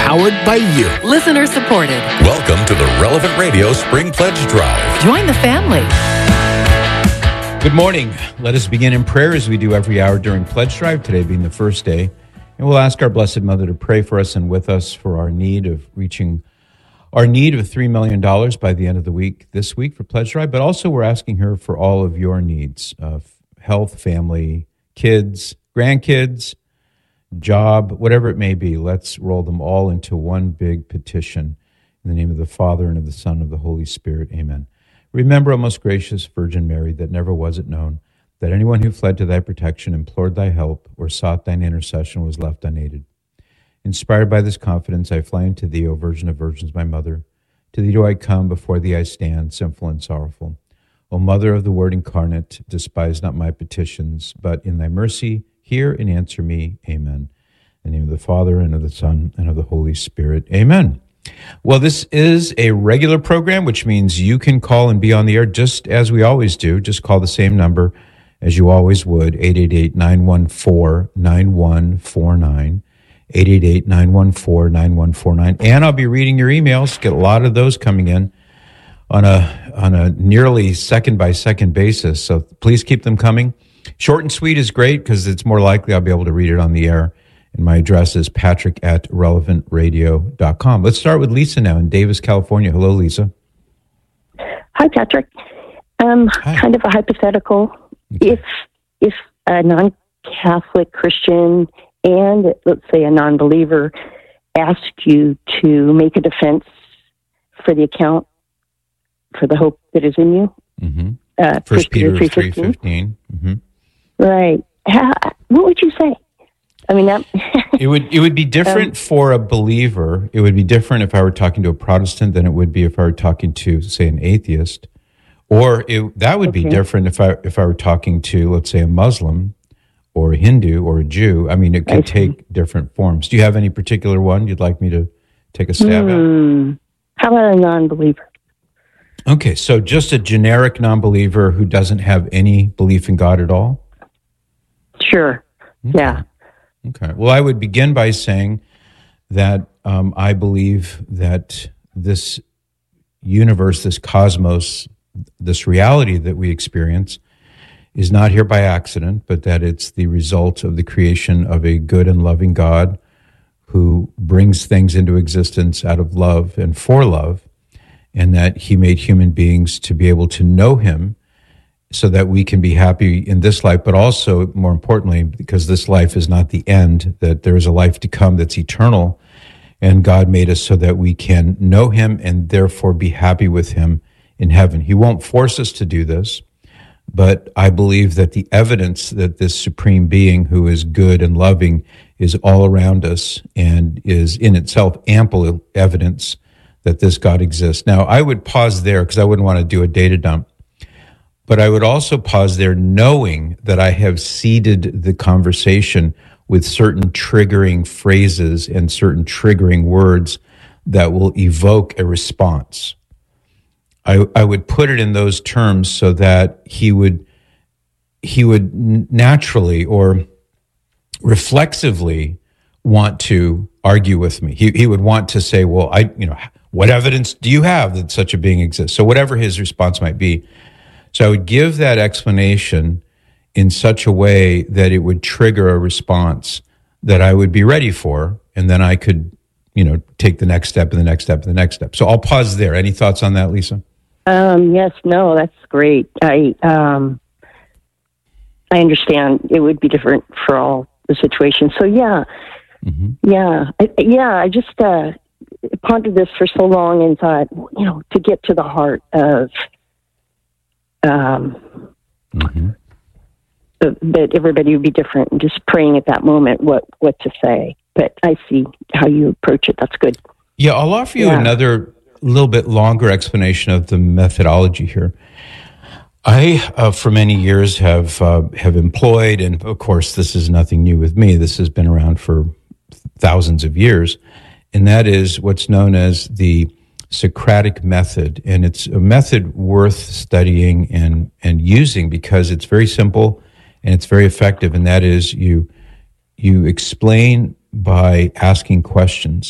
powered by you. Listener supported. Welcome to the Relevant Radio Spring Pledge Drive. Join the family. Good morning. Let us begin in prayer as we do every hour during Pledge Drive, today being the first day. And we'll ask our Blessed Mother to pray for us and with us for our need of reaching our need of $3 million by the end of the week, this week for Pledge Drive. But also we're asking her for all of your needs of health, family, kids, grandkids, job, whatever it may be. Let's roll them all into one big petition. In the name of the Father, and of the Son, and of the Holy Spirit. Amen. Remember, O most gracious Virgin Mary, that never was it known that anyone who fled to thy protection, implored thy help, or sought thine intercession was left unaided. Inspired by this confidence, I fly unto thee, O Virgin of Virgins, my mother. To thee do I come, before thee I stand, sinful and sorrowful. O Mother of the Word incarnate, despise not my petitions, but in thy mercy hear and answer me. Amen. In the name of the Father, and of the Son, and of the Holy Spirit. Amen. Well, this is a regular program, which means you can call and be on the air just as we always do. Just call the same number as you always would, 888-914-9149, 888-914-9149. And I'll be reading your emails. Get a lot of those coming in on a nearly second-by-second basis, so please keep them coming. Short and sweet is great because it's more likely I'll be able to read it on the air. And my address is patrick@relevantradio.com. Let's start with Lisa now in Davis, California. Hello, Lisa. Hi, Patrick. Hi. Kind of a hypothetical. Okay. If a non-Catholic Christian and, let's say, a non-believer ask you to make a defense for the account, for the hope that is in you, Mm-hmm. 1 Peter 3:15. 3:15. Mm-hmm. Right. What would you say? I mean, that It would be different for a believer. It would be different if I were talking to a Protestant than it would be if I were talking to, say, an atheist. Or that would be different if I were talking to, let's say, a Muslim or a Hindu or a Jew. I mean, it could take different forms. Do you have any particular one you'd like me to take a stab at? How about a non-believer? Okay, so just a generic non-believer who doesn't have any belief in God at all? Sure. Okay. Yeah. Okay. Well, I would begin by saying that I believe that this universe, this cosmos, this reality that we experience is not here by accident, but that it's the result of the creation of a good and loving God who brings things into existence out of love and for love, and that he made human beings to be able to know him so that we can be happy in this life, but also, more importantly, because this life is not the end, that there is a life to come that's eternal, and God made us so that we can know him and therefore be happy with him in heaven. He won't force us to do this, but I believe that the evidence that this supreme being who is good and loving is all around us and is in itself ample evidence that this God exists. Now, I would pause there because I wouldn't want to do a data dump. But I would also pause there knowing that I have seeded the conversation with certain triggering phrases and certain triggering words that will evoke a response. I would put it in those terms so that he would naturally or reflexively want to argue with me. He would want to say, well, what evidence do you have that such a being exists? So whatever his response might be. So I would give that explanation in such a way that it would trigger a response that I would be ready for, and then I could, take the next step and the next step and the next step. So I'll pause there. Any thoughts on that, Lisa? Yes, no, that's great. I understand it would be different for all the situations. So yeah, I just pondered this for so long and thought, to get to the heart of that everybody would be different, and just praying at that moment what to say. But I see how you approach it. That's good. Yeah, I'll offer you another little bit longer explanation of the methodology here. I, for many years, have employed, and of course, this is nothing new with me. This has been around for thousands of years, and that is what's known as the Socratic method. And it's a method worth studying and using because it's very simple and it's very effective. And that is you explain by asking questions.